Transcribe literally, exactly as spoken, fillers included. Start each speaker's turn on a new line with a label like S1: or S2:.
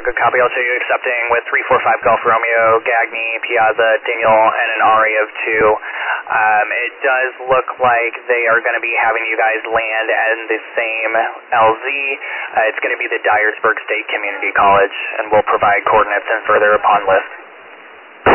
S1: good copy. I'll show you accepting with three four five Golf Romeo, Gagne, Piazza, Daniel, and an R A of two. Um, it does look like they are going to be having you guys land in the same L Z. Uh, it's going to be the Dyersburg State Community College, and we'll provide coordinates and further upon list.